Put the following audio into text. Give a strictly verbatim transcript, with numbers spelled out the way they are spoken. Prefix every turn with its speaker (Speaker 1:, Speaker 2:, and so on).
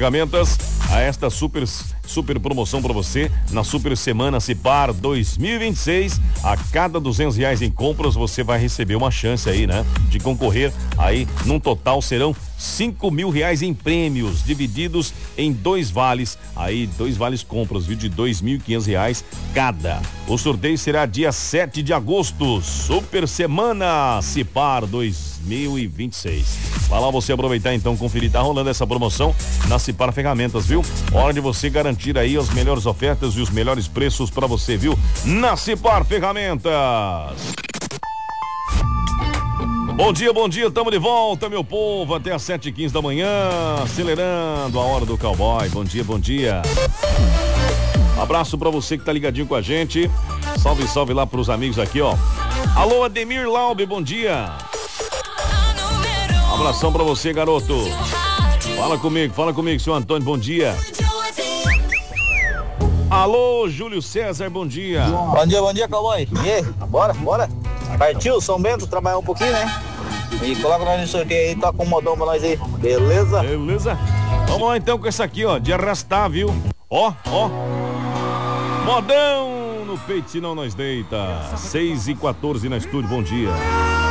Speaker 1: Ferramentas, a esta super, super promoção para você na Super Semana Cipar dois mil e vinte e seis. A cada duzentos reais em compras você vai receber uma chance aí, né? De concorrer aí, num total serão cinco mil reais em prêmios, divididos em dois vales, aí dois vales compras, viu, de dois mil e quinhentos reais cada. O sorteio será dia sete de agosto, Super Semana Cipar dois mil e vinte e seis. Vai lá você aproveitar então, conferir, tá rolando essa promoção na Cipar Ferramentas, viu? Hora de você garantir aí as melhores ofertas e os melhores preços para você, viu? Na Cipar Ferramentas. Bom dia, bom dia, tamo de volta, meu povo, até às sete e quinze da manhã, acelerando a hora do cowboy. Bom dia, bom dia. Abraço pra você que tá ligadinho com a gente. Salve, salve lá pros amigos aqui, ó. Alô, Ademir Laube, bom dia. Abração pra você, garoto. Fala comigo, fala comigo, seu Antônio, bom dia. Alô, Júlio César, bom dia.
Speaker 2: Bom dia, bom dia, cowboy. E aí, bora, bora. Partiu, São Bento, trabalhar um pouquinho, né? E coloca nós no sorteio aí, toca um modão pra nós aí, beleza?
Speaker 1: Beleza. Vamos lá então com essa aqui, ó, de arrastar, viu? Ó, ó. Modão no peito, senão nós deita. seis e quatorze na estúdio, bom dia.